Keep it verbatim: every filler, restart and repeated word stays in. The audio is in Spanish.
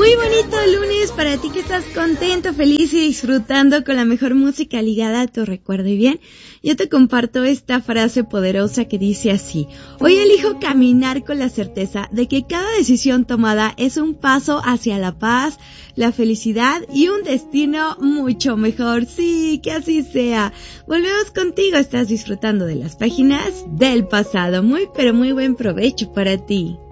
Muy bonito lunes para ti que estás contento, feliz y disfrutando con la mejor música ligada a tu recuerdo. Y bien, yo te comparto esta frase poderosa que dice así: hoy elijo caminar con la certeza de que cada decisión tomada es un paso hacia la paz, la felicidad y un destino mucho mejor. Sí, que así sea. Volvemos contigo, estás disfrutando de las páginas del pasado. Muy pero muy buen provecho para ti.